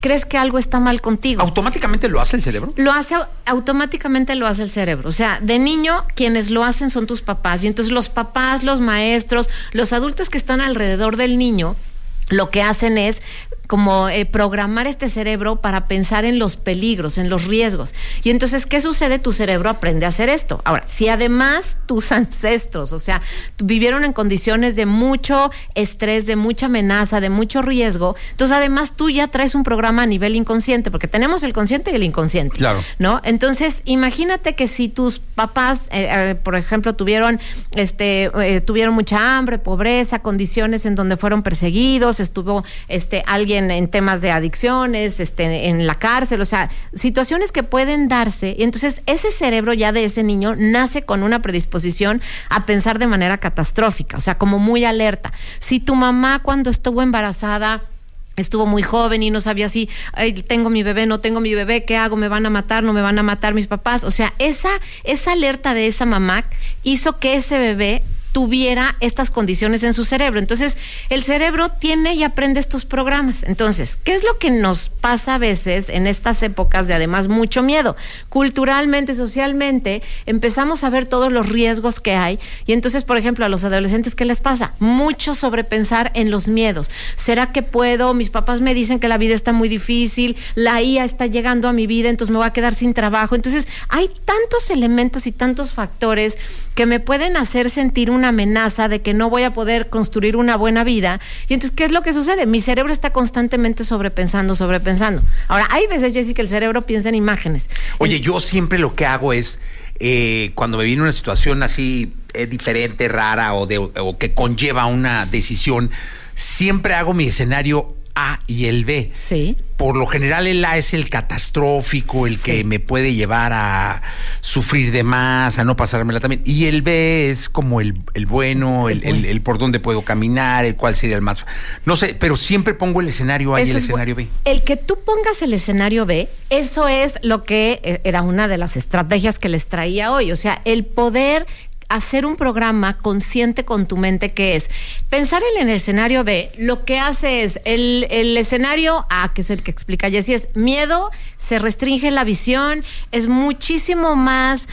crees que algo está mal contigo. ¿Automáticamente lo hace el cerebro? Automáticamente lo hace el cerebro. O sea, de niño, quienes lo hacen son tus papás. Y entonces los papás, los maestros, los adultos que están alrededor del niño, lo que hacen es como programar este cerebro para pensar en los peligros, en los riesgos. Y entonces, ¿qué sucede? Tu cerebro aprende a hacer esto. Ahora, si además tus ancestros, o sea, vivieron en condiciones de mucho estrés, de mucha amenaza, de mucho riesgo, entonces además tú ya traes un programa a nivel inconsciente, porque tenemos el consciente y el inconsciente. Claro. ¿No? Entonces, imagínate que si tus papás, por ejemplo, tuvieron mucha hambre, pobreza, condiciones en donde fueron perseguidos, estuvo alguien en temas de adicciones, en la cárcel, o sea, situaciones que pueden darse, y entonces ese cerebro ya de ese niño nace con una predisposición a pensar de manera catastrófica, o sea, como muy alerta. Si tu mamá cuando estuvo embarazada estuvo muy joven y no sabía si tengo mi bebé, no tengo mi bebé, ¿qué hago? ¿Me van a matar? ¿No me van a matar mis papás? O sea, esa alerta de esa mamá hizo que ese bebé tuviera estas condiciones en su cerebro. Entonces, el cerebro tiene y aprende estos programas. Entonces, ¿qué es lo que nos pasa a veces en estas épocas de además mucho miedo? Culturalmente, socialmente, empezamos a ver todos los riesgos que hay y entonces, por ejemplo, a los adolescentes, ¿qué les pasa? Mucho sobrepensar en los miedos. ¿Será que puedo? Mis papás me dicen que la vida está muy difícil, la IA está llegando a mi vida, entonces me voy a quedar sin trabajo. Entonces, hay tantos elementos y tantos factores que me pueden hacer sentir una amenaza de que no voy a poder construir una buena vida. Y entonces, ¿qué es lo que sucede? Mi cerebro está constantemente sobrepensando. Ahora, hay veces, Jessy, que el cerebro piensa en imágenes. Oye, yo siempre lo que hago es, cuando me viene una situación así diferente, rara o que conlleva una decisión, siempre hago mi escenario A y el B. Sí. Por lo general el A es el catastrófico, el que me puede llevar a sufrir de más, a no pasármela también. Y el B es como el bueno, el por dónde puedo caminar, el cuál sería el más. No sé, pero siempre pongo el escenario A y el escenario B. El que tú pongas el escenario B, eso es lo que era una de las estrategias que les traía hoy. O sea, el poder hacer un programa consciente con tu mente, que es pensar en el escenario B, lo que hace es el escenario A, que es el que explica Jessy, es miedo, se restringe la visión, es muchísimo más,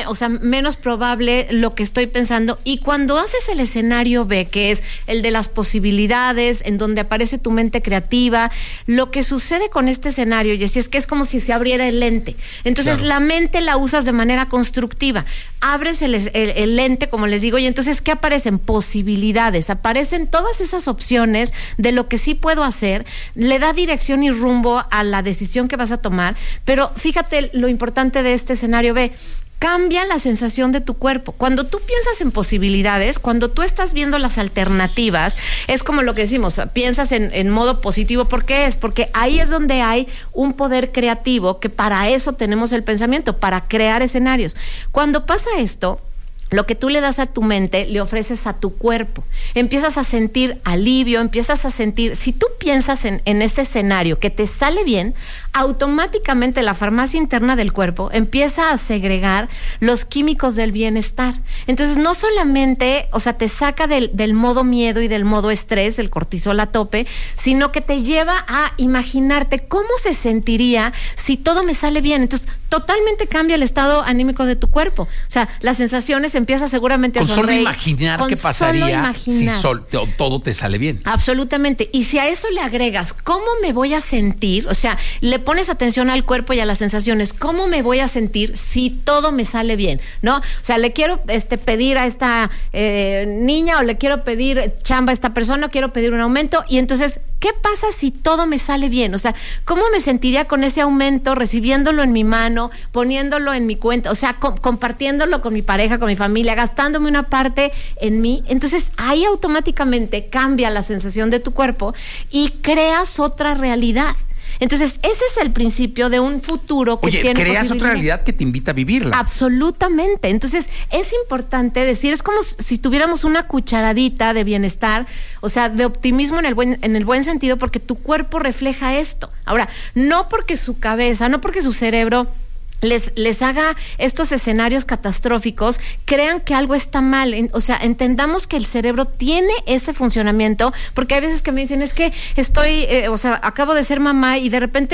menos probable lo que estoy pensando, y cuando haces el escenario B, que es el de las posibilidades, en donde aparece tu mente creativa, lo que sucede con este escenario, Jessy, es que es como si se abriera el lente. Entonces, claro, la mente la usas de manera constructiva, abres el lente, como les digo, y entonces, ¿qué aparecen? Posibilidades, aparecen todas esas opciones de lo que sí puedo hacer, le da dirección y rumbo a la decisión que vas a tomar, pero fíjate lo importante de este escenario B, cambia la sensación de tu cuerpo. Cuando tú piensas en posibilidades, cuando tú estás viendo las alternativas, es como lo que decimos, piensas en modo positivo. ¿Por qué es? Porque ahí es donde hay un poder creativo, que para eso tenemos el pensamiento, para crear escenarios. Cuando pasa esto, lo que tú le das a tu mente, le ofreces a tu cuerpo. Empiezas a sentir alivio, empiezas a sentir, si tú piensas en ese escenario que te sale bien, automáticamente la farmacia interna del cuerpo empieza a segregar los químicos del bienestar. Entonces, no solamente, te saca del modo miedo y del modo estrés, el cortisol a tope, sino que te lleva a imaginarte cómo se sentiría si todo me sale bien. Entonces, totalmente cambia el estado anímico de tu cuerpo. O sea, las sensaciones empiezas seguramente a sonreír. Solo imaginar qué pasaría si todo te sale bien. Absolutamente. Y si a eso le agregas cómo me voy a sentir, o sea, le pones atención al cuerpo y a las sensaciones, cómo me voy a sentir si todo me sale bien, ¿no? O sea, le quiero pedir a esta niña, o le quiero pedir chamba a esta persona, o quiero pedir un aumento, y entonces, ¿qué pasa si todo me sale bien? O sea, ¿cómo me sentiría con ese aumento, recibiéndolo en mi mano, poniéndolo en mi cuenta, o sea, compartiéndolo con mi pareja, con mi familia, gastándome una parte en mí? Entonces, ahí automáticamente cambia la sensación de tu cuerpo y creas otra realidad. Entonces, ese es el principio de un futuro que tiene creas otra realidad que te invita a vivirla. Absolutamente. Entonces, es importante decir, es como si tuviéramos una cucharadita de bienestar, o sea, de optimismo en el buen sentido, porque tu cuerpo refleja esto. Ahora, no porque su cabeza, no porque su cerebro les haga estos escenarios catastróficos, crean que algo está mal. O sea, entendamos que el cerebro tiene ese funcionamiento, porque hay veces que me dicen, es que estoy, acabo de ser mamá y de repente